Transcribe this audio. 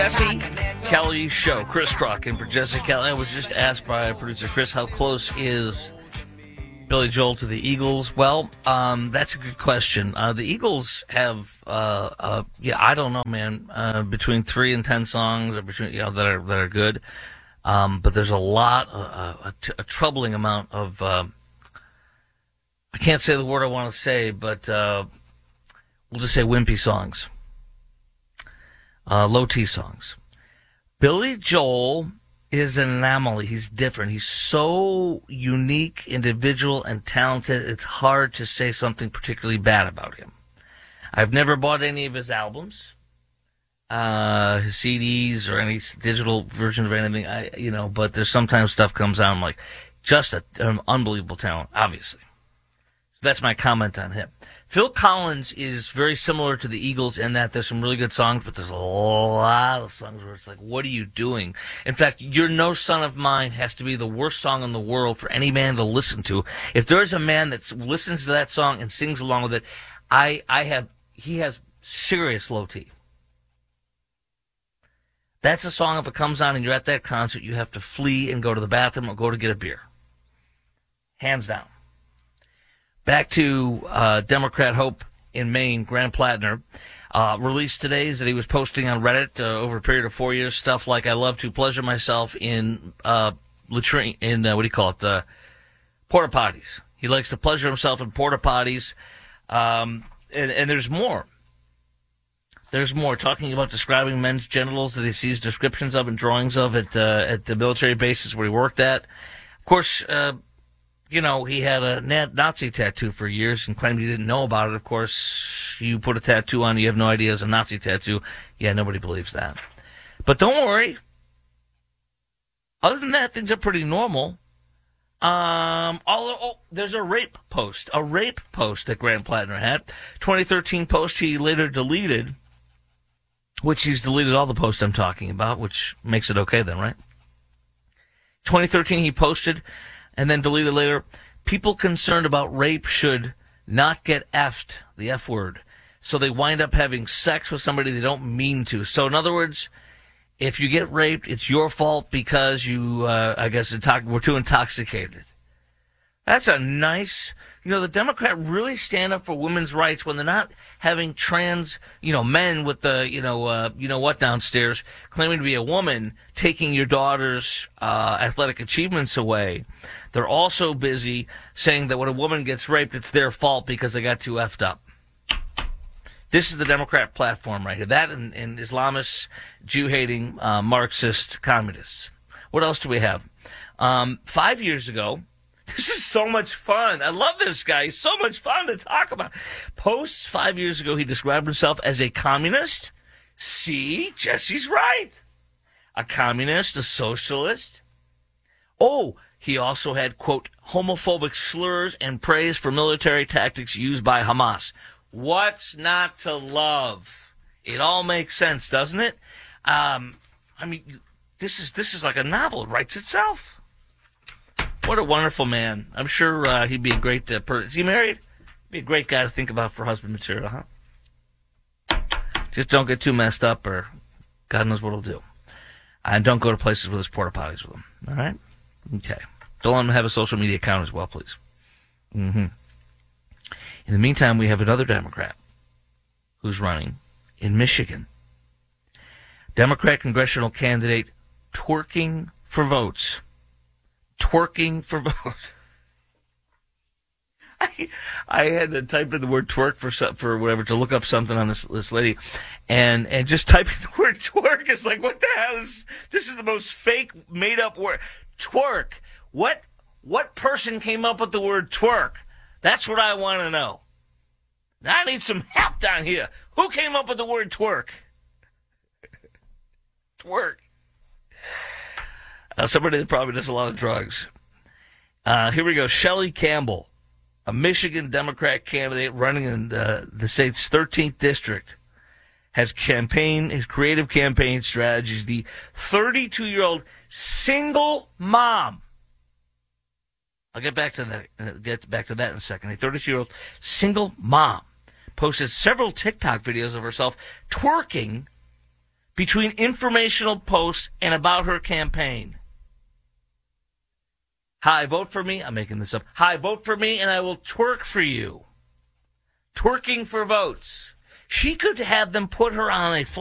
Jesse Kelly Show. Chris Crock in for Jesse Kelly. I was just asked by producer Chris, how close is Billy Joel to the Eagles? Well, that's a good question. The Eagles have, I don't know, man, between 3 and 10 songs, or between, that are good. But there's a lot, a troubling amount of, I can't say the word I want to say, but, we'll just say wimpy songs. Low T songs. Billy Joel is an anomaly. He's different. He's so unique, individual, and talented, it's hard to say something particularly bad about him. I've never bought any of his albums, his CDs, or any digital version of anything, but there's sometimes stuff comes out, I'm like, just an unbelievable talent, obviously. That's my comment on him. Phil Collins is very similar to the Eagles in that there's some really good songs, but there's a lot of songs where it's like, what are you doing? In fact, You're No Son of Mine has to be the worst song in the world for any man to listen to. If there is a man that listens to that song and sings along with it, he has serious low T. That's a song, if it comes on and you're at that concert, you have to flee and go to the bathroom or go to get a beer. Hands down. Back to Democrat Hope in Maine, Grant Plattner, released today is that he was posting on Reddit over a period of 4 years stuff like, I love to pleasure myself in latrine, in porta potties. He likes to pleasure himself in porta potties, and there's more. There's more, talking about describing men's genitals that he sees descriptions of and drawings of at the military bases where he worked at. Of course, he had a Nazi tattoo for years and claimed he didn't know about it. Of course, you put a tattoo on, you have no idea it's a Nazi tattoo. Yeah, nobody believes that. But don't worry. Other than that, things are pretty normal. There's a rape post that Grant Plattner had. 2013 post he later deleted, which he's deleted all the posts I'm talking about, which makes it okay then, right? 2013 he posted, and then deleted later, people concerned about rape should not get F'd, the F word. So they wind up having sex with somebody they don't mean to. So in other words, if you get raped, it's your fault because you, were too intoxicated. That's a nice, the Democrat really stand up for women's rights when they're not having trans, men with the, what downstairs claiming to be a woman taking your daughter's, athletic achievements away. They're also busy saying that when a woman gets raped, it's their fault because they got too effed up. This is the Democrat platform right here. That and Islamists, Jew-hating, Marxist communists. What else do we have? 5 years ago, this is so much fun. I love this guy. He's so much fun to talk about. Posts 5 years ago, he described himself as a communist. See, Jesse's right. A communist, a socialist. Oh, he also had, quote, homophobic slurs and praise for military tactics used by Hamas. What's not to love? It all makes sense, doesn't it? This is like a novel. It writes itself. What a wonderful man. I'm sure he'd be a great person. Is he married? Be a great guy to think about for husband material, huh? Just don't get too messed up, or God knows what he'll do. And don't go to places with his porta potties with him. All right? Okay. Don't let him have a social media account as well, please. Mm-hmm. In the meantime, we have another Democrat who's running in Michigan. Democrat congressional candidate twerking for votes. Twerking for votes. I had to type in the word twerk for whatever to look up something on this lady, and just typing the word twerk is like, what the hell is this? Is the most fake made up word. Twerk. What person came up with the word twerk? That's what I want to know. Now I need some help down here. Who came up with the word twerk? Twerk. Somebody that probably does a lot of drugs. Here we go. Shelley Campbell, a Michigan Democrat candidate running in the state's 13th district, has his creative campaign strategies. The 32-year-old single mom. I'll get back to that in a second. A 32-year-old single mom posted several TikTok videos of herself twerking between informational posts and about her campaign. Hi, vote for me. I'm making this up. Hi, vote for me and I will twerk for you. Twerking for votes. She could have them put her on a